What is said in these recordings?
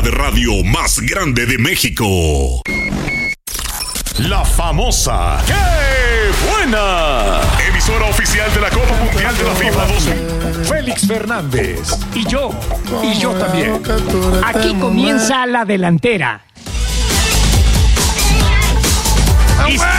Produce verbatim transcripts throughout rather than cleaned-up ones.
de radio más grande de México. La famosa ¡Qué buena! Emisora oficial de la Copa Mundial de la FIFA dos mil. Félix Fernández. Y yo. Y yo también. Aquí comienza la delantera. Y sí,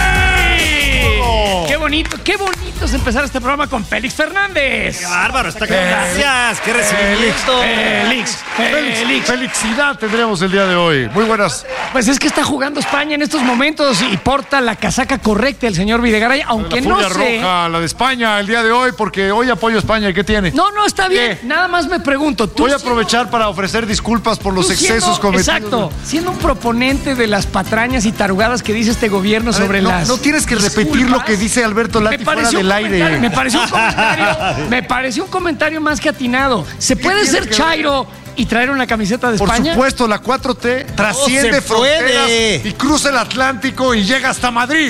¡Qué bonito! ¡Qué bonito es empezar este programa con Félix Fernández! ¡Qué bárbaro! Está con gracias. ¡Qué recibimiento! Félix, Félix, Félix. Felicidad tendríamos el día de hoy. Muy buenas. Pues es que está jugando España en estos momentos y porta la casaca correcta el señor Videgaray, aunque la no furia sé... roja, la de España el día de hoy, porque hoy apoyo a España. ¿Y qué tiene? No, no, está bien. ¿Qué? Nada más me pregunto. ¿tú Voy a siendo- aprovechar para ofrecer disculpas por los tú siendo- excesos cometidos. Exacto. Siendo un proponente de las patrañas y tarugadas que dice este gobierno A ver, sobre no, las no tienes que repetir disculpas. lo que dice Alberto Lati Me fuera pareció del un aire. comentario- Me pareció un comentario, me pareció un comentario más que atinado. ¿Se puede tiene ser que chairo y traer una camiseta de Por España? supuesto, la cuatro T trasciende se puede. fronteras y cruza el Atlántico y llega hasta Madrid.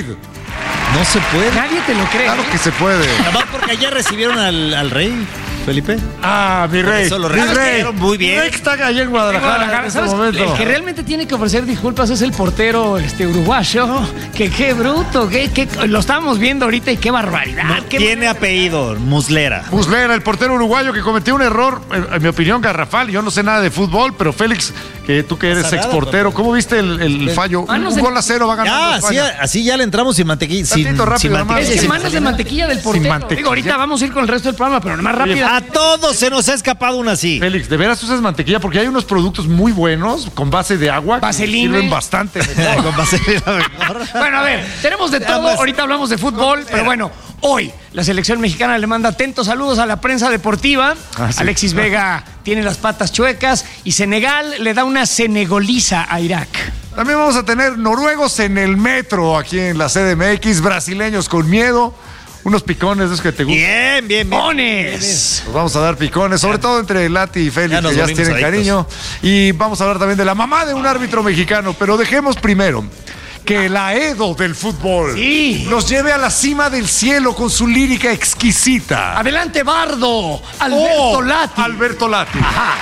No se puede. Nadie te lo cree. Claro ¿eh? que se puede. Nada más porque ayer recibieron al, al rey, Felipe. Ah, mi rey. eso lo mi rey. recibieron muy bien. Mi rey que está allá en Guadalajara, Guadalajara, en este ¿sabes? momento. El que realmente tiene que ofrecer disculpas es el portero este, uruguayo. Que qué bruto, que, que- lo estábamos viendo ahorita y qué barbaridad. No qué tiene apellido, Muslera. Muslera, el portero uruguayo que cometió un error, en, en mi opinión, garrafal. Yo no sé nada de fútbol, pero Félix, que tú que eres Pasa nada, exportero, ¿cómo viste el, el fallo? Manos Un de- gol a cero va ganando Ya, así, España. así ya le entramos sin mantequilla. Sin, Tantito rápido, sin nomás. mantequilla. Es sin semanas de mantequilla del portero. mantequilla. Digo, ahorita vamos a ir con el resto del programa, pero más rápido. A todos se nos ha escapado una así. Félix, ¿de veras usas mantequilla? Porque hay unos productos muy buenos con base de agua que Vaseline. sirven bastante. Con vaselina mejor. Bueno, a ver, tenemos de todo. Además- Ahorita hablamos de fútbol, pero bueno, hoy la selección mexicana le manda atentos saludos a la prensa deportiva. Ah, sí. Alexis Vega tiene las patas chuecas y Senegal le da una senegoliza a Irak. También vamos a tener noruegos en el metro aquí en la C D M X, brasileños con miedo, unos picones de esos que te gustan. Bien, bien, bien. ¡Pones! Nos vamos a dar picones, sobre todo entre Lati y Félix, Ya nos que ya volvimos tienen adictos. cariño. Y vamos a hablar también de la mamá de un árbitro mexicano, pero dejemos primero que la Edo del fútbol Sí. nos lleve a la cima del cielo con su lírica exquisita. Adelante, Bardo. Alberto Oh, Lati. Alberto Lati.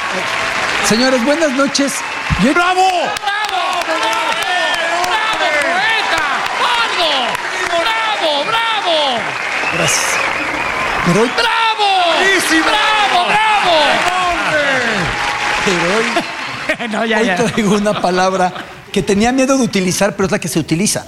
Señores, buenas noches. Yo- ¡Bravo! ¡Bravo! ¡Bravo, poeta! ¡Bardo! ¡Bravo, bravo! Gracias. Pero hoy, ¡Bravo! ¡Buenísimo! ¡Bravo, ¡Hombre! pero hoy, bravo! No, ya, hoy ya. traigo una palabra que tenía miedo de utilizar, pero es la que se utiliza.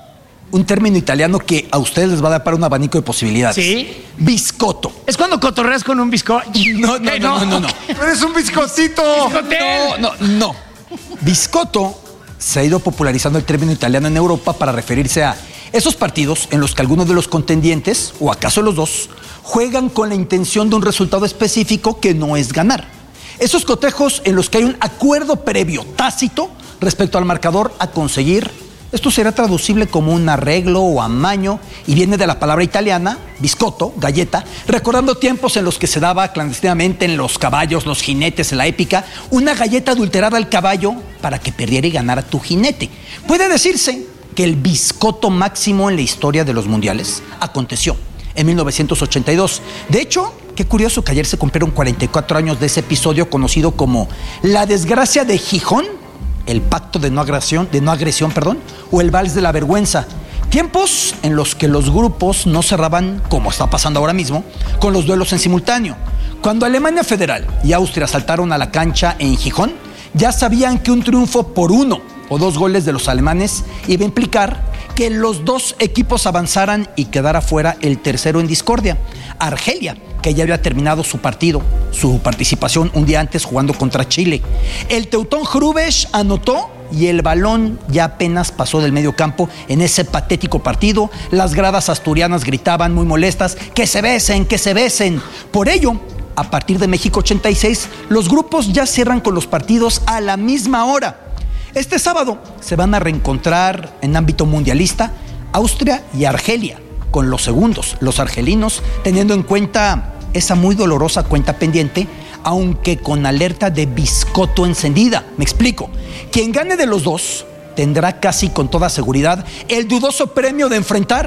Un término italiano que a ustedes les va a dar para un abanico de posibilidades. ¿Sí? Biscotto. Es cuando cotorreas con un bizcocho. No, no, no, no, no, no. ¡Eres un biscotito! No, no, no. Biscotto se ha ido popularizando el término italiano en Europa para referirse a esos partidos en los que algunos de los contendientes, o acaso los dos, juegan con la intención de un resultado específico que no es ganar. Esos cotejos en los que hay un acuerdo previo tácito respecto al marcador a conseguir. Esto será traducible como un arreglo o amaño y viene de la palabra italiana, biscotto, galleta, recordando tiempos en los que se daba clandestinamente en los caballos, los jinetes, en la épica, una galleta adulterada al caballo para que perdiera y ganara tu jinete. Puede decirse que el biscotto máximo en la historia de los mundiales aconteció en mil novecientos ochenta y dos. De hecho, qué curioso que ayer se cumplieron cuarenta y cuatro años de ese episodio conocido como La desgracia de Gijón, el pacto de no agresión, de no agresión, perdón, o el vals de la vergüenza. Tiempos en los que los grupos no cerraban, como está pasando ahora mismo, con los duelos en simultáneo. Cuando Alemania Federal y Austria saltaron a la cancha en Gijón, ya sabían que un triunfo por uno o dos goles de los alemanes iba a implicar que los dos equipos avanzaran y quedara fuera el tercero en discordia, Argelia, que ya había terminado su partido, su participación un día antes jugando contra Chile. El teutón Hrubesch anotó y el balón ya apenas pasó del medio campo en ese patético partido. Las gradas asturianas gritaban muy molestas, ¡que se besen, que se besen! Por ello, a partir de México ochenta y seis, los grupos ya cierran con los partidos a la misma hora. Este sábado se van a reencontrar en ámbito mundialista Austria y Argelia, con los segundos, los argelinos, teniendo en cuenta esa muy dolorosa cuenta pendiente, aunque con alerta de biscotto encendida. Me explico. Quien gane de los dos tendrá casi con toda seguridad el dudoso premio de enfrentar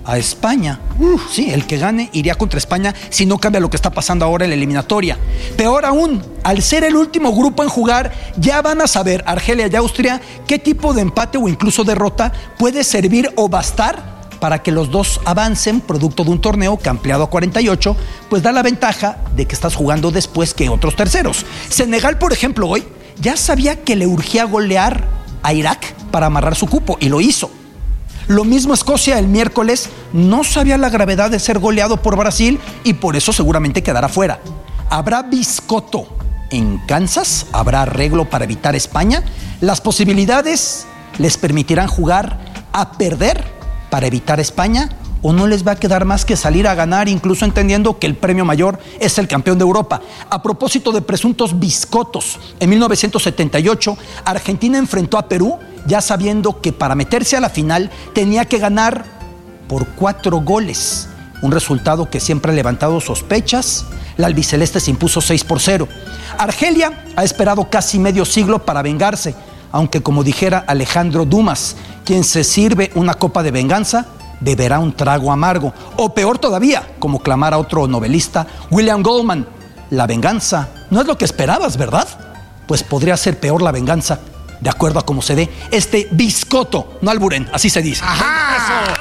a España. Uf, sí, el que gane iría contra España si no cambia lo que está pasando ahora en la eliminatoria. Peor aún, al ser el último grupo en jugar, ya van a saber Argelia y Austria qué tipo de empate o incluso derrota puede servir o bastar para que los dos avancen, producto de un torneo que ampliado a cuarenta y ocho, pues da la ventaja de que estás jugando después que otros terceros. Senegal, por ejemplo, hoy ya sabía que le urgía golear a Irak para amarrar su cupo y lo hizo. Lo mismo Escocia el miércoles, no sabía la gravedad de ser goleado por Brasil y por eso seguramente quedará fuera. ¿Habrá biscoto en Kansas? ¿Habrá arreglo para evitar España? Las posibilidades les permitirán jugar a perder para evitar España, o no les va a quedar más que salir a ganar, incluso entendiendo que el premio mayor es el campeón de Europa. A propósito de presuntos biscotos, en mil novecientos setenta y ocho Argentina enfrentó a Perú ya sabiendo que para meterse a la final tenía que ganar por cuatro goles, un resultado que siempre ha levantado sospechas. La albiceleste se impuso seis por cero. Argelia ha esperado casi medio siglo para vengarse, aunque como dijera Alejandro Dumas, quien se sirve una copa de venganza beberá un trago amargo. O peor todavía, como clamara otro novelista, William Goldman, la venganza no es lo que esperabas, ¿verdad? Pues podría ser peor la venganza, de acuerdo a cómo se dé este biscoto, no alburen, así se dice. ¡Ajá! ¡Eso!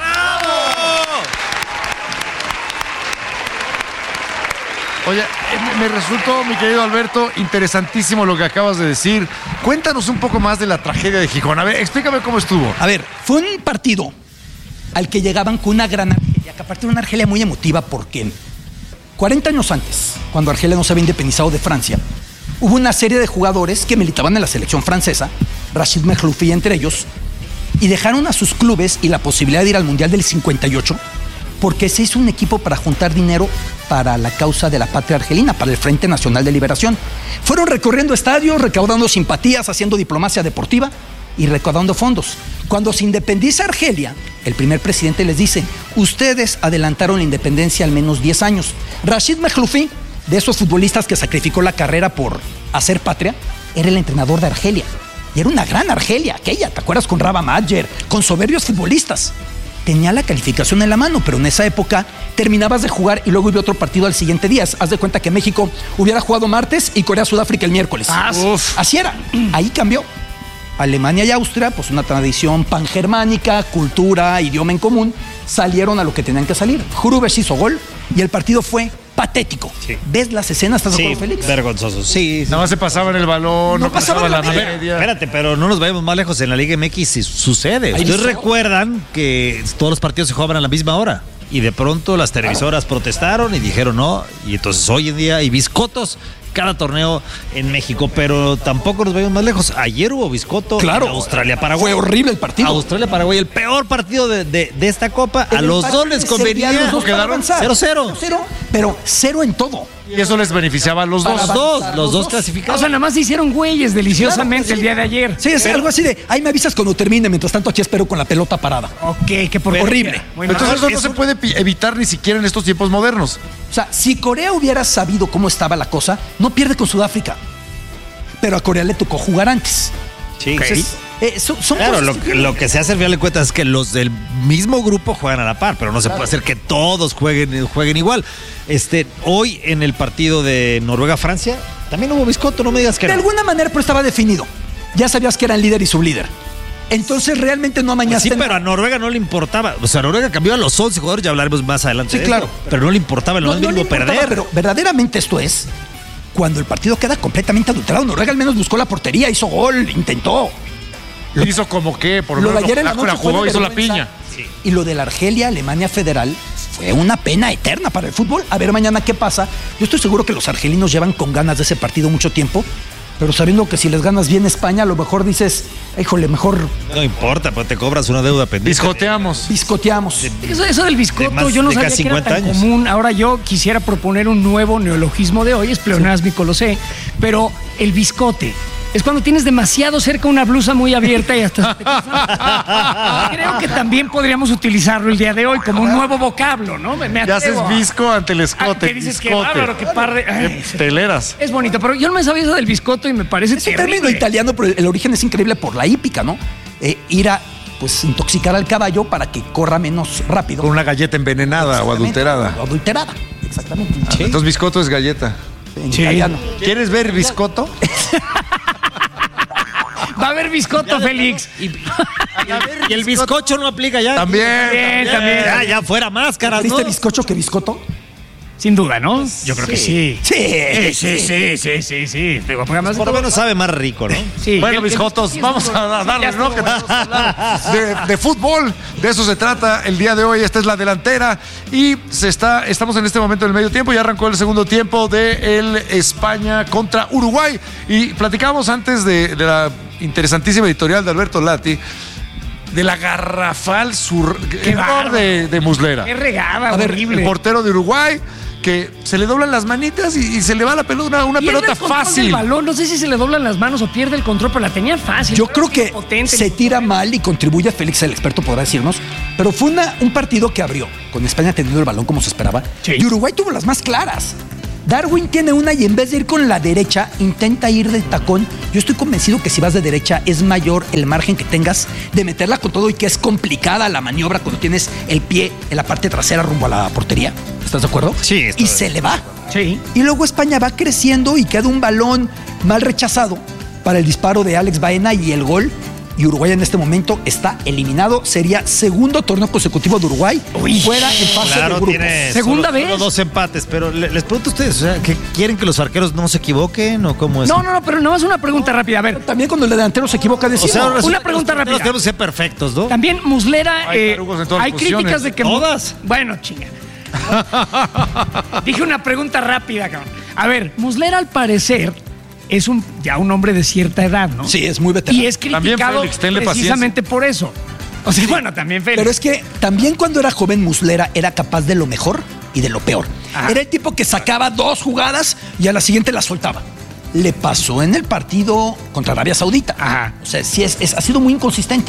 Oye, me resultó, mi querido Alberto, interesantísimo lo que acabas de decir. Cuéntanos un poco más de la tragedia de Gijón. A ver, explícame cómo estuvo. A ver, fue un partido al que llegaban con una gran Argelia, que aparte era una Argelia muy emotiva porque cuarenta años antes, cuando Argelia no se había independizado de Francia, hubo una serie de jugadores que militaban en la selección francesa, Rachid Mehloufi entre ellos, y dejaron a sus clubes y la posibilidad de ir al Mundial del cincuenta y ocho porque se hizo un equipo para juntar dinero para la causa de la patria argelina, para el Frente Nacional de Liberación. Fueron recorriendo estadios, recaudando simpatías, haciendo diplomacia deportiva y recaudando fondos. Cuando se independiza Argelia, el primer presidente les dice: ustedes adelantaron la independencia al menos diez años. Rachid Mehloufi, de esos futbolistas que sacrificó la carrera por hacer patria, era el entrenador de Argelia. Y era una gran Argelia, aquella, ¿te acuerdas? Con Raba Majer, con soberbios futbolistas. Tenía la calificación en la mano, pero en esa época terminabas de jugar y luego hubo otro partido al siguiente día. Haz de cuenta que México hubiera jugado martes y Corea-Sudáfrica el miércoles. Ah, Uf. Así era. Ahí cambió. Alemania y Austria, pues una tradición pangermánica, cultura, idioma en común, salieron a lo que tenían que salir. Hrubeš hizo gol y el partido fue patético. Sí. ¿Ves las escenas? ¿Estás de acuerdo, Félix? Vergonzoso. Sí, sí. Nada más se pasaban el balón, no, no pasaba la media. Espérate, pero no nos vayamos más lejos. En la Liga M X sucede. Ahí Ustedes recuerdan que todos los partidos se jugaban a la misma hora. Y de pronto las televisoras claro. protestaron y dijeron no. Y entonces hoy en día hay biscotos cada torneo en México, pero tampoco nos vayamos más lejos. Ayer hubo biscoto claro. en Australia-Paraguay. Fue horrible el partido. Australia-Paraguay, el peor partido de, de, de esta Copa. El a los dos les convenía. Los dos quedaron cero cero. Pero cero en todo. Y eso les beneficiaba a los dos. Para Los dos, los los dos dos. clasificados. O sea, nada más se hicieron güeyes deliciosamente Claro, sí. el día de ayer. Sí, es Pero- algo así de, ahí me avisas cuando termine, mientras tanto aquí espero con la pelota parada. Ok, que por Pero- horrible. Muy mal. Entonces eso no eso- se puede pi- evitar ni siquiera en estos tiempos modernos. O sea, si Corea hubiera sabido cómo estaba la cosa, no pierde con Sudáfrica. Pero a Corea le tocó jugar antes. Sí, Entonces, sí. eh, son, son Claro, cosas lo, que- lo que se hace al final de cuentas es que los del mismo grupo juegan a la par, pero no se puede hacer que todos jueguen, jueguen igual. Este, hoy en el partido de Noruega-Francia también hubo biscoto, no me digas que de no. alguna manera, pero estaba definido. Ya sabías que eran líder y sublíder. Entonces realmente no Pues amañaste. sí, pero a Noruega no le importaba. O sea, Noruega cambió a los once jugadores, ya hablaremos más adelante. Sí, de claro. eso, pero no le importaba en lo No, más no le mínimo importaba, perder. Pero verdaderamente esto es cuando el partido queda completamente adulterado. Noruega al menos buscó la portería, hizo gol, intentó. Hizo como que, por Lo lo de menos ayer en la la, noche la fue jugó, de hizo la vergüenza. piña. Sí. Y lo de la Argelia, Alemania Federal, fue una pena eterna para el fútbol. A ver mañana qué pasa. Yo estoy seguro que los argelinos llevan con ganas de ese partido mucho tiempo, pero sabiendo que si les ganas bien España, a lo mejor dices, híjole, mejor No importa, pues te cobras una deuda pendiente. Biscoteamos. biscoteamos. Eso, eso del De biscoto, más- yo no de sabía casi que era cincuenta tan años. común. Ahora yo quisiera proponer un nuevo neologismo de hoy, es pleonásmico, lo sé, pero el biscote. Es cuando tienes demasiado cerca una blusa muy abierta y hasta... Creo que también podríamos utilizarlo el día de hoy como un nuevo vocablo, ¿no? Me, me Ya haces atrevo a- visco ante el Ah, escote. que dices que biscote. bárbaro, que parre... Ay, Qué Teleras. es bonito, pero yo no me sabía eso del biscoto y me parece Es un terrible. término italiano, pero el origen es increíble por la hípica, ¿no? Eh, ir a pues intoxicar al caballo para que corra menos rápido. Con una galleta envenenada o adulterada. O adulterada, exactamente. Sí. Entonces biscotto es galleta. En Sí. italiano. ¿Quieres ver biscotto? Va a haber biscotto, Félix. Y, y el bizcocho no aplica ya. También. También, también. Ya, ya fuera máscaras, ¿no? ¿Viste bizcocho que biscoto? Sin duda, ¿no? Yo creo que sí. Sí. Sí, sí, sí, sí, sí, sí. Pero además Por lo menos sabe más rico, ¿no? sí, Bueno, el- mis el- jotos, sí, vamos es a un- darle, ya ¿no? Que estuvo. vamos a hablar de, de fútbol. De eso se trata el día de hoy. Esta es la delantera. Y se está, estamos en este momento en el medio tiempo. Ya arrancó el segundo tiempo de el España contra Uruguay. Y platicamos antes de, de la interesantísima editorial de Alberto Lati de la garrafal sur, error bárbaro. de, de Muslera. Qué regada, A ver, horrible. el portero de Uruguay, que se le doblan las manitas y, y se le va la pelota, una, una Pierde pelota el control del fácil. balón. No sé si se le doblan las manos o pierde el control, pero la tenía fácil. Yo Pero creo que sí, potente. se tira mal y contribuye, Félix, el experto podrá decirnos, pero fue una, un partido que abrió, con España teniendo el balón como se esperaba, Sí. y Uruguay tuvo las más claras. Darwin tiene una y en vez de ir con la derecha, intenta ir de tacón. Yo estoy convencido que si vas de derecha es mayor el margen que tengas de meterla con todo y que es complicada la maniobra cuando tienes el pie en la parte trasera rumbo a la portería. ¿Estás de acuerdo? Sí, estoy Y de se le va. Sí. Y luego España va creciendo y queda un balón mal rechazado para el disparo de Alex Baena y el gol. Y Uruguay en este momento está eliminado. Sería segundo torneo consecutivo de Uruguay Uy, fuera en fase de Claro, grupos. tiene ¿Segunda solo- vez? solo dos empates, pero le- les pregunto a ustedes, o sea, ¿que quieren que los arqueros no se equivoquen o cómo es? No, no, no, pero nomás una pregunta rápida. A ver, También cuando el delantero se equivoca O decimos. sea, resulta una que pregunta los porteros rápida. Tenemos que ser perfectos, ¿no? también Muslera, Hay eh, tarugos en todas hay las críticas posiciones. de que... ¿Todas? Bueno, chinga. Dije una pregunta rápida, cabrón. A ver, Muslera al parecer es un ya un hombre de cierta edad, ¿no? Sí, es muy veterano. Y es También, criticado Félix, tenle precisamente por eso. O sea, bueno, también Félix. Pero es que también cuando era joven Muslera era capaz de lo mejor y de lo peor. Ajá. Era el tipo que sacaba dos jugadas y a la siguiente las soltaba. Le pasó en el partido contra Arabia Saudita. Ajá. O sea, sí es, es- ha sido muy inconsistente.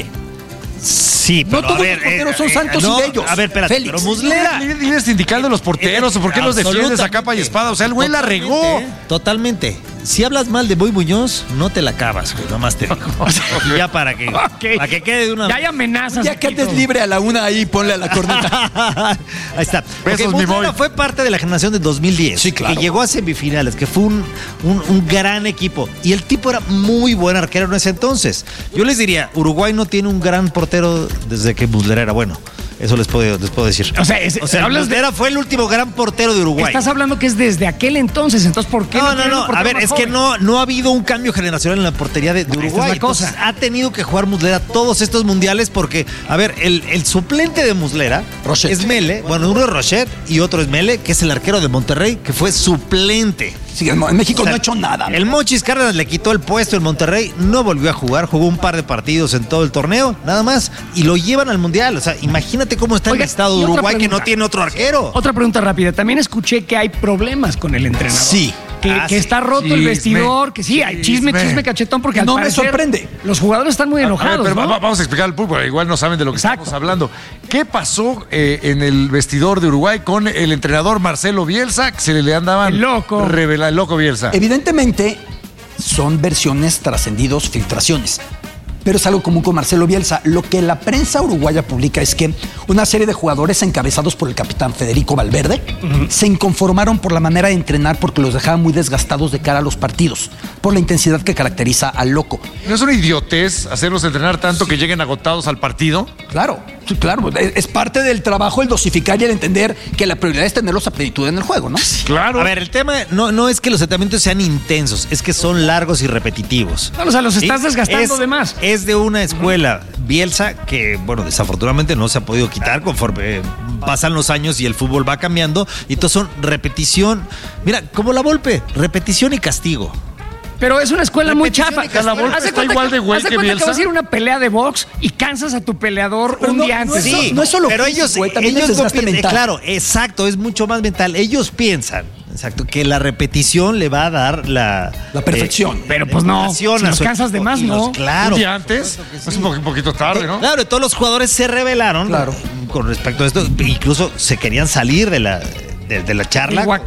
Sí, No pero todos a ver, los porteros eh, son eh, santos no, y bellos. A ver, espérate, Félix. pero Muslera... Líder, líder sindical de los porteros, ¿por qué los defiendes a capa y espada? O sea, el güey la regó. Totalmente, ¿eh? Totalmente. Si hablas mal de Boy Muñoz, no te la acabas, güey, nomás te digo. Y ya para que, Ok. para que quede de una... Ya hay amenazas. Ya que aquí, andes todo. libre a la una ahí, ponle a la corneta. Ahí está. Besos, Porque mi Muslera Moy. fue parte de la generación de dos mil diez. Sí, claro. Que llegó a semifinales, que fue un, un- un gran equipo. Y el tipo era muy buen arquero en ese entonces. Yo les diría, Uruguay no tiene un gran portero desde que Muslera era bueno. Eso les puedo, les puedo decir. O sea, es- hablas de- Muslera fue el último gran portero de Uruguay. Estás hablando que es desde aquel entonces, entonces ¿por qué No, no, tienen un no. portero A ver, más es que joven? no, no ha habido un cambio generacional en la portería de, de Esta es Uruguay. la cosa. Entonces, ha tenido que jugar Muslera todos estos mundiales porque, a ver, el, el suplente de Muslera Rochet. es Mele. Bueno, uno es Rochet y otro es Mele, que es el arquero de Monterrey, que fue suplente. Sí, en México O sea, no ha hecho nada. El Mochis Cárdenas le quitó el puesto en Monterrey, no volvió a jugar, jugó un par de partidos en todo el torneo, nada más, y lo llevan al Mundial. O sea, imagínate cómo está Oiga, el estado y de otra Uruguay que pregunta. no tiene otro arquero. Otra pregunta rápida. También escuché que hay problemas con el entrenador. Sí. Que, Ah, que sí. está roto el Chisme. vestidor, que sí, hay chisme, Chisme. chisme cachetón, porque al No me parecer sorprende. los jugadores están muy A ver, enojados, pero ¿no? va- vamos a explicar al público, igual no saben de lo que Exacto. estamos hablando. ¿Qué pasó eh, en el vestidor de Uruguay con el entrenador Marcelo Bielsa, que se le andaban El loco. revela- el loco Bielsa? Evidentemente, son versiones trascendidos, filtraciones. Pero es algo común con Marcelo Bielsa. Lo que la prensa uruguaya publica es que una serie de jugadores encabezados por el capitán Federico Valverde se inconformaron por la manera de entrenar porque los dejaban muy desgastados de cara a los partidos, por la intensidad que caracteriza al loco. ¿No es una idiotez hacerlos entrenar tanto que lleguen agotados al partido? Claro, sí, claro. Es es parte del trabajo el dosificar y el entender que la prioridad es tenerlos a plenitud en el juego, ¿no? Claro. A ver, el tema no, no es que los entrenamientos sean intensos, es que son largos y repetitivos. No, o sea, los estás desgastando es, de más. Es de una escuela, Bielsa, que, bueno, desafortunadamente no se ha podido quitar conforme eh, pasan los años y el fútbol va cambiando. Y entonces son repetición. Mira, como la Volpe, repetición y castigo. Pero es una escuela muy Repetición chafa. y castigo. Haz de ¿Está cuenta igual que- de güey haz de que cuenta Bielsa? vas a ir a una pelea de box y cansas a tu peleador Pero un no- día no antes. es- Sí, no es solo pero físico, ellos, eh, también ellos es no desgaste piensan- mental. claro, exacto, es mucho más mental. Ellos piensan, exacto, que la repetición le va a dar la La perfección. Pero pues no, preparación si a los su cansas de equipo. más, Y los- no. Claro. Un día antes, es un, po- un poquito tarde, ¿no? Claro, y todos los jugadores se rebelaron Claro. con respecto a esto. Incluso se querían salir de la, de, de la charla. El Huacal.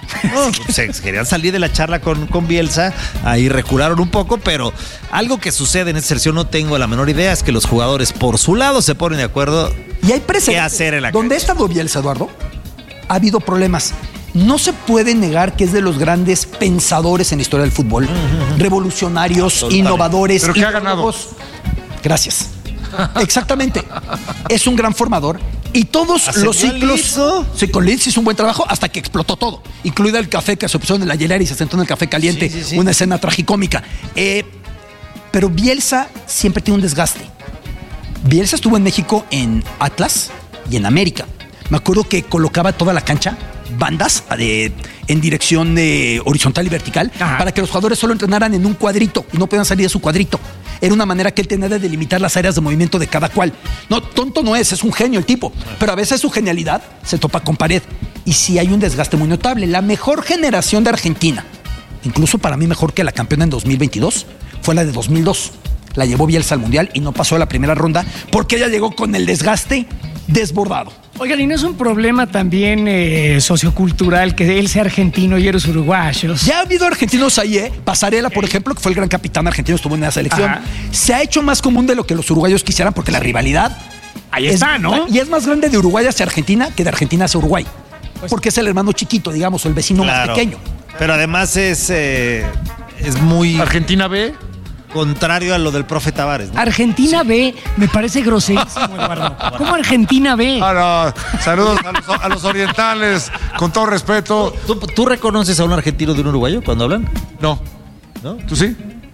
No, se querían salir de la charla con, con Bielsa, ahí recularon un poco, pero algo que sucede en esta selección, no tengo la menor idea, es que los jugadores por su lado se ponen de acuerdo. Y hay precedentes. ¿Qué hacer en la Donde ha estado Bielsa, Eduardo, ha habido problemas. No se puede negar que es de los grandes pensadores en la historia del fútbol, uh-huh. revolucionarios, innovadores. ¿Pero qué ha ganado? Gracias. Exactamente. Es un gran formador. Y todos los ciclos. Sí, con Leeds hizo un buen trabajo hasta que explotó todo, incluida el café que se puso en la hielera y se sentó en el café caliente. Sí, sí, sí. Una escena tragicómica. Eh, pero Bielsa siempre tiene un desgaste. Bielsa estuvo en México en Atlas y en América. Me acuerdo que colocaba toda la cancha, bandas de, en dirección de horizontal y vertical, Ajá. para que los jugadores solo entrenaran en un cuadrito y no puedan salir de su cuadrito. Era una manera que él tenía de delimitar las áreas de movimiento de cada cual. No, tonto no es, es un genio el tipo. Pero a veces su genialidad se topa con pared. Y sí hay un desgaste muy notable. La mejor generación de Argentina, incluso para mí mejor que la campeona en dos mil veintidós, fue la de dos mil dos. La llevó Bielsa al Mundial y no pasó a la primera ronda porque ella llegó con el desgaste desbordado. Oigan, ¿y no es un problema también eh, sociocultural que él sea argentino y eres uruguayo? Ya ha habido argentinos ahí, ¿eh? Pasarela, por ejemplo, que fue el gran capitán argentino, estuvo en la selección. Ajá. Se ha hecho más común de lo que los uruguayos quisieran porque la rivalidad... Ahí está, es, ¿no? Y es más grande de Uruguay hacia Argentina que de Argentina hacia Uruguay. Pues, porque es el hermano chiquito, digamos, o el vecino claro. más pequeño. Pero además es, eh, es muy... ¿Argentina B? Contrario a lo del profe Tavares, ¿no? Argentina sí. B me parece groserísimo, Eduardo. ¿Cómo Argentina B? Ah, no. Saludos a los, a los orientales, con todo respeto. ¿Tú, ¿Tú reconoces a un argentino de un uruguayo cuando hablan? No. ¿No? ¿Tú sí?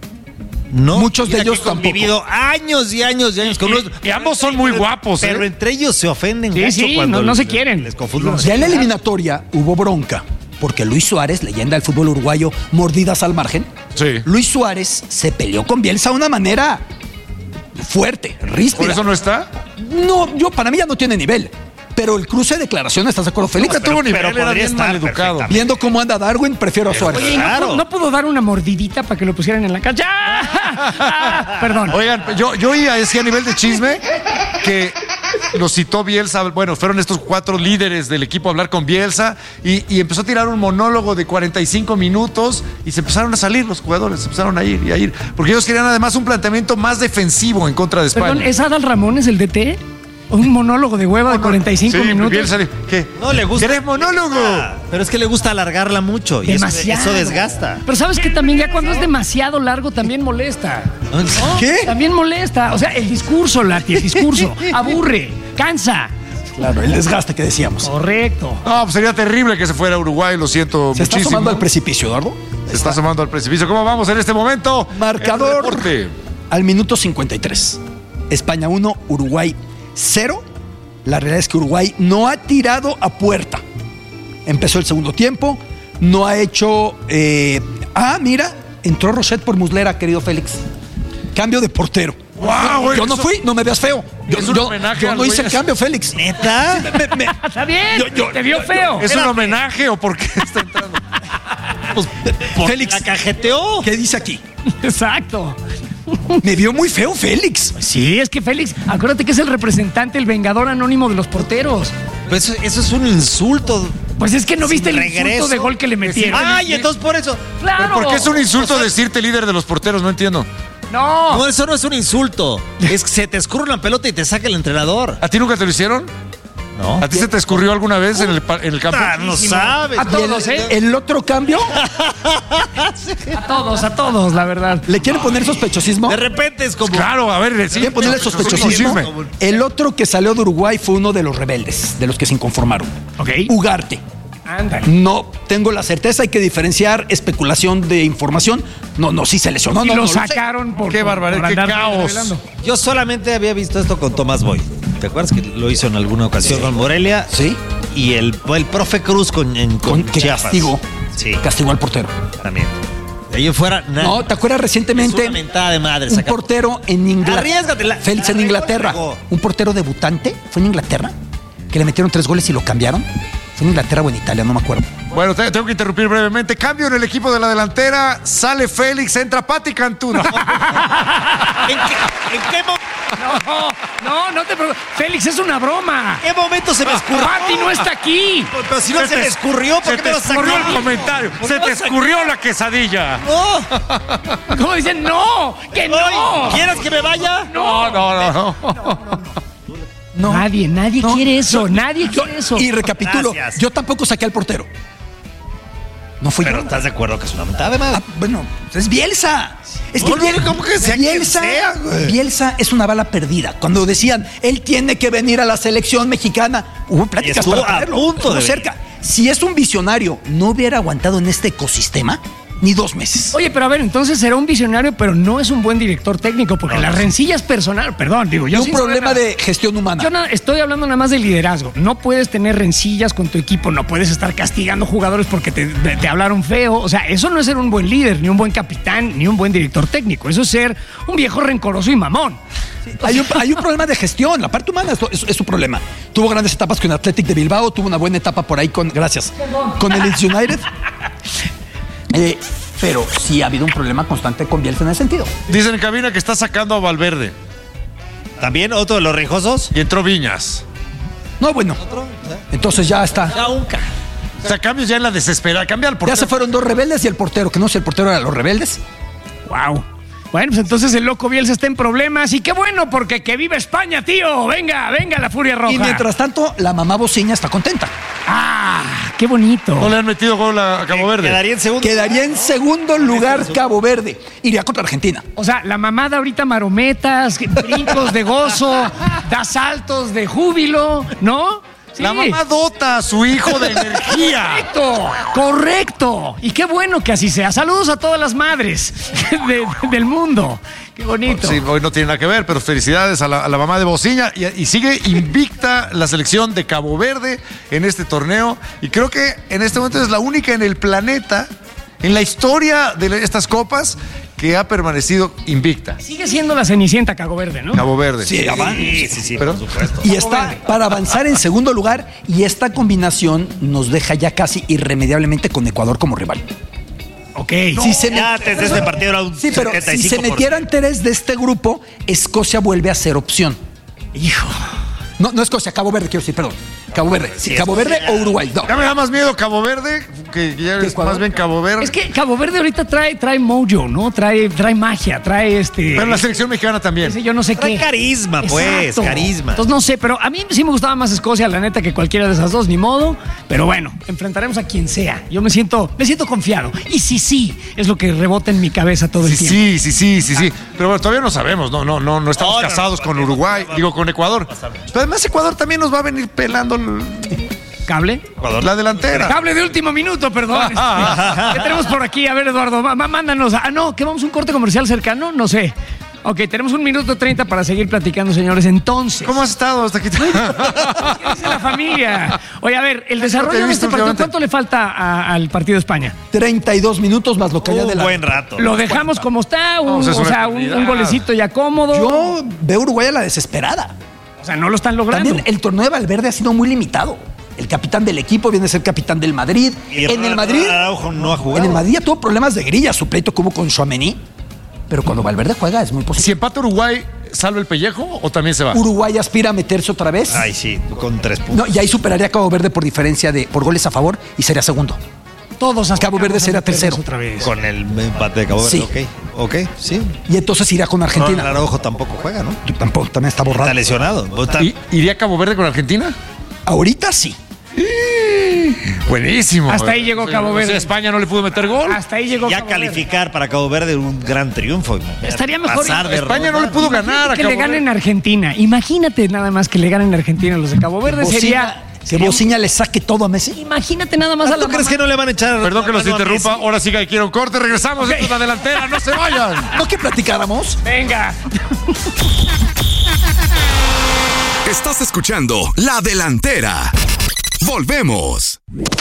No. Muchos de ellos han convivido años y años y años con unos. Y ambos son muy guapos, Pero ¿eh? entre ellos se ofenden sí, mucho sí, cuando no, no les, se quieren. Les confunden. Ya en la eliminatoria hubo bronca. Porque Luis Suárez, leyenda del fútbol uruguayo, mordidas al margen. Sí. Luis Suárez se peleó con Bielsa de una manera fuerte, ríspida. ¿Por eso no está? No, yo para mí ya no tiene nivel. Pero el cruce de declaraciones, ¿estás de acuerdo, Félix? No, tuvo nivel, pero era bien maleducado. Viendo cómo anda Darwin, prefiero a Suárez. Oye, claro. ¿no, ¿no pudo dar una mordidita para que lo pusieran en la cancha? ¡Ah! Perdón. Oigan, yo, yo oía ese a nivel de chisme que lo citó Bielsa. Bueno, fueron estos cuatro líderes del equipo a hablar con Bielsa y, y empezó a tirar un monólogo de cuarenta y cinco minutos y se empezaron a salir los jugadores, se empezaron a ir y a ir. Porque ellos querían además un planteamiento más defensivo en contra de España. Perdón, ¿es Adal Ramones el D T? Un monólogo de hueva de cuarenta y cinco sí, minutos. Bielsa, ¿qué? No le gusta. ¿Querés monólogo? Pero es que le gusta alargarla mucho y eso, eso desgasta. Pero sabes que también ya cuando es demasiado largo también molesta. ¿No? ¿Qué? También molesta. O sea, el discurso, Lati, el discurso aburre, cansa. Claro, el desgaste que decíamos. Correcto. No, pues sería terrible que se fuera a Uruguay, lo siento Se muchísimo. está asomando al precipicio, Eduardo. Se está asomando al precipicio. ¿Cómo vamos en este momento? Marcador al minuto cincuenta y tres. España uno, Uruguay cero. La realidad es que Uruguay no ha tirado a puerta. Empezó el segundo tiempo, no ha hecho... Eh... Ah, mira, entró Rochet por Muslera, querido Félix. Cambio de portero. Wow, yo no eso... fui, no me veas feo. Yo, es un yo, homenaje yo al no hice güey. cambio, Félix. ¿Neta? Sí, me, me... Está bien, Yo- yo- te vio feo. ¿Es un homenaje o por qué está entrando? Pues, Félix, la cajeteó. ¿qué dice aquí? Exacto. Me vio muy feo, Félix. Sí, es que Félix, acuérdate que es el representante, el vengador anónimo de los porteros. Pues eso, eso es un insulto. Pues es que no viste el Regreso. insulto de gol que le metieron. Ay, entonces por eso. ¡Claro! ¿Por qué es un insulto decirte líder de los porteros? No entiendo. No. No, eso no es un insulto. Es que se te escurre una pelota y te saca el entrenador. ¿A ti nunca te lo hicieron? No. ¿A ti se te escurrió alguna vez en el, pa- en el campo? Ah, no sabes. A todos, Y el, ¿eh? el otro cambio, A todos, a todos, la verdad. ¿le quieren poner sospechosismo? De repente es como. Claro, a ver, sí. ¿Quieren ponerle sospechosismo? Chisme. El otro que salió de Uruguay fue uno de los rebeldes, de los que se inconformaron. Ok. Ugarte. Ándale. No tengo la certeza, hay que diferenciar especulación de información. No, no, sí se lesionó. y no, lo no, no sé. sacaron por Qué por- barbaridad, por qué andar caos. revelando. Yo solamente había visto esto con Tomás Boy. ¿Te acuerdas que lo hizo en alguna ocasión con Morelia? Sí. Y el, el profe Cruz con, en, con Con que Chiapas. castigó. Sí, Castigó al portero. también. De ahí en fuera, nada. No, ¿te acuerdas Es recientemente? una mentada de madre. Un saca- portero en Inglaterra. Arriésgatela. Félix en La Inglaterra. regó. Un portero debutante. Fue en Inglaterra. Que le metieron tres goles y lo cambiaron. Fue en Inglaterra o en Italia, no me acuerdo. Bueno, te- tengo que interrumpir brevemente. Cambio en el equipo de la delantera. Sale Félix, entra Pati Cantú. No. ¿En qué, en qué mo- No, no, no te preocupes. Félix, es una broma. ¿Qué momento se me escurrió? Pati no está aquí. Pero si no se, me escurrió, ¿por Se qué te me lo escurrió el sacaron? comentario. ¿Por Se qué te lo sacaron? escurrió la quesadilla. No. ¿Cómo dicen? No, que no. Ay, ¿quieres que me vaya? No, no, no. No. Nadie, nadie No. quiere eso. Nadie quiere eso. Y recapitulo, Gracias. yo tampoco saqué al portero. No fui Pero yo. ¿estás de acuerdo que es una mentada de madre? Ah, bueno, es Bielsa. Es que No, no, Biel- ¿cómo que sea quien Bielsa, sea, güey? Bielsa es una bala perdida. Cuando decían, él tiene que venir a la selección mexicana, hubo pláticas estuvo para a traerlo. punto Estuvo de cerca. Si es un visionario, no hubiera aguantado en este ecosistema ni dos meses. Oye, pero a ver, entonces será un visionario, pero no es un buen director técnico, porque las rencillas personales, perdón, digo, Y yo un sin saber problema nada. de gestión humana. Yo na- estoy hablando nada más de liderazgo. No puedes tener rencillas con tu equipo, no puedes estar castigando jugadores porque te, te- te hablaron feo. O sea, eso no es ser un buen líder, ni un buen capitán, ni un buen director técnico. Eso es ser un viejo rencoroso y mamón. Hay un, hay un problema de gestión, la parte humana es, es- es su problema. Tuvo grandes etapas con Athletic de Bilbao, tuvo una buena etapa por ahí con, gracias, con el Leeds United. Eh, pero sí ha habido un problema constante con Bielsa en ese sentido. Dicen en cabina que está sacando a Valverde. ¿También otro de los rijosos? Y entró Viñas. No, bueno, entonces ya está. Ya un ca- O sea, cambios ya en la desesperada. Cambia al Ya portero. se fueron dos rebeldes y el portero, que no sé, el portero era los rebeldes. Wow. Bueno, pues entonces el loco Bielsa está en problemas. Y qué bueno, porque que viva España, tío. Venga, venga la furia roja. Y mientras tanto, la mamá bociña está contenta. Ah, qué bonito. No le han metido gol a, a Cabo Verde. Quedaría en segundo. Quedaría en segundo lugar Cabo Verde. Iría contra Argentina. O sea, la mamada ahorita marometas, brincos de gozo, da saltos de júbilo, ¿no? Sí. La mamá dota a su hijo de energía. Correcto, correcto. Y qué bueno que así sea. Saludos a todas las madres de- del mundo. Qué bonito. Sí, hoy no tiene nada que ver, pero felicidades a la, a la mamá de Bociña. Y, y sigue invicta la selección de Cabo Verde en este torneo. Y creo que en este momento es la única en el planeta, en la historia de estas copas, que ha permanecido invicta. Sigue siendo la cenicienta Cabo Verde, ¿no? Cabo Verde. Sí, avan- Sí, sí, sí, Pero- por supuesto. Y está para avanzar en segundo lugar. Y esta combinación nos deja ya casi irremediablemente con Ecuador como rival. Ok. Si se Ya met- desde este partido era un Sí, pero setenta y si cinco se por ciento. metieran tres de este grupo, Escocia vuelve a ser opción. Hijo. No, no Escocia, Cabo Verde, quiero decir, perdón. Cabo Verde. Sí, Sí, Cabo Escocia Verde ya. o Uruguay. No. Ya me da más miedo Cabo Verde, que ya ¿Que es Ecuador? más bien Cabo Verde. Es que Cabo Verde ahorita trae, trae mojo, ¿no? Trae, trae magia, trae este. Pero la selección mexicana también. ese yo no sé Trae qué. carisma, pues, carisma. Entonces no sé, pero a mí sí me gustaba más Escocia, la neta, que cualquiera de esas dos, ni modo. Pero bueno, enfrentaremos a quien sea. Yo me siento, me siento confiado. Y sí, sí, es lo que rebota en mi cabeza todo el Sí, tiempo. sí, sí, sí, sí, sí. Pero bueno, todavía no sabemos, no, no, no, no estamos No, no, casados no, con no, no, Uruguay, no, no, digo no, con Ecuador. Pero además Ecuador también nos va a venir pelando el- ¿Cable? la delantera. Cable de último minuto, perdón. ¿Qué tenemos por aquí? A ver, Eduardo, ma- ma- mándanos. Ah, no, que vamos a un corte comercial cercano, no sé. Ok, tenemos un minuto treinta para seguir platicando, señores. Entonces, ¿Cómo has estado hasta aquí? ¿qué dice la familia? Oye, a ver, el te he desarrollo de visto este partido, últimamente. ¿cuánto le falta a- al partido de España? treinta y dos minutos más lo que haya Un de la. buen rato. Lo dejamos como está, un- Vamos, es o una sea, un, eternidad. un golecito ya cómodo. Yo veo Uruguay a la desesperada. O sea, no lo están logrando. También el torneo de Valverde ha sido muy limitado. El capitán del equipo viene a ser capitán del Madrid. Y En el Madrid, Araujo no ha jugado. en el Madrid ya tuvo problemas de grilla, su pleito que hubo con Tchouaméni. Pero cuando Valverde juega es muy Si posible. empata Uruguay, ¿salva el pellejo o también se va? Uruguay aspira a meterse otra vez. Ay, sí, con tres puntos. No, y ahí superaría a Cabo Verde por diferencia de por goles a favor y sería segundo. Todos Cabo Verde será aspiramos a tercero. otra vez. Con el empate de Cabo Verde, Sí. ok. Ok, sí. Y entonces irá con No, Argentina. el Araujo tampoco juega, ¿no? Tampoco, también está borrado. Está lesionado. Está- ¿Y- ¿Iría Cabo Verde con Argentina? Ahorita sí. Buenísimo. Hasta ahí llegó Cabo O sea, Verde. España no le pudo meter gol. Hasta ahí llegó Ya Cabo Verde. calificar para Cabo Verde un gran triunfo. Estaría mejor. Pasar de España no ronda. le pudo ganar a que Cabo le ganen Verde. a Argentina. Imagínate nada más que le ganen a Argentina los de Cabo Verde. Bociña- Sería. que sería- Bociña le saque todo a Messi. Imagínate nada más a la ¿Tú crees mamá. que no le van a echar? Perdón que los mano a interrumpa. Messi? Ahora sí que quiero un corte. Regresamos. Esto es la delantera. No se vayan. ¿No que platicáramos? Venga. Estás escuchando La Delantera. Volvemos.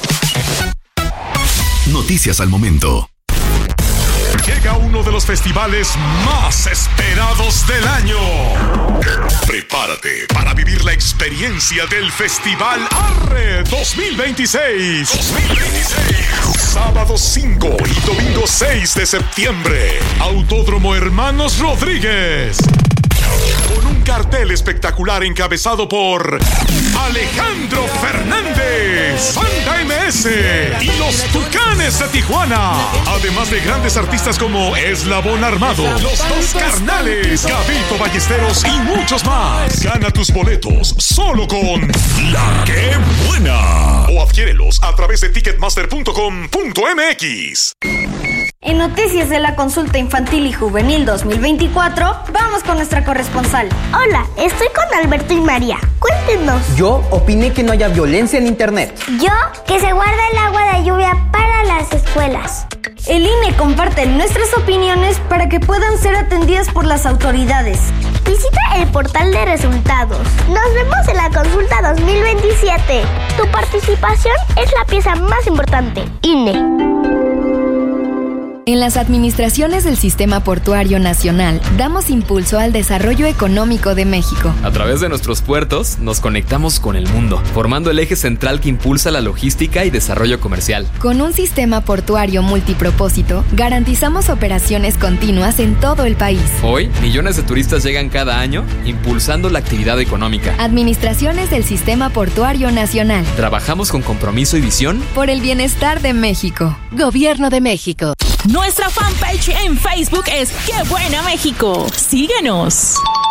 Noticias al momento. Llega uno de los festivales más esperados del año. Prepárate para vivir la experiencia del Festival Arre dos mil veintiséis. dos mil veintiséis. Sábado cinco y domingo seis de septiembre. Autódromo Hermanos Rodríguez. Con un cartel espectacular encabezado por Alejandro Fernández, Banda M S y los Tucanes de Tijuana. Además de grandes artistas como Eslabón Armado, Los Dos Carnales, Gabito Ballesteros y muchos más. Gana tus boletos solo con La Que Buena. O adquiérelos a través de ticketmaster punto com punto m x. En noticias de la consulta infantil y juvenil dos mil veinticuatro, vamos con nuestra corresponsal. Hola, estoy con Alberto y María. Cuéntenos. Yo opiné que no haya violencia en internet. Yo, que se guarda el agua de lluvia para las escuelas. El I N E comparte nuestras opiniones para que puedan ser atendidas por las autoridades. Visita el portal de resultados. Nos vemos en la consulta dos mil veintisiete. Tu participación es la pieza más importante. I N E. En las administraciones del Sistema Portuario Nacional, damos impulso al desarrollo económico de México. A través de nuestros puertos, nos conectamos con el mundo, formando el eje central que impulsa la logística y desarrollo comercial. Con un sistema portuario multipropósito, garantizamos operaciones continuas en todo el país. Hoy, millones de turistas llegan cada año, impulsando la actividad económica. Administraciones del Sistema Portuario Nacional. Trabajamos con compromiso y visión por el bienestar de México. Gobierno de México. Nuestra fanpage en Facebook es ¡Qué Buena México! ¡Síguenos!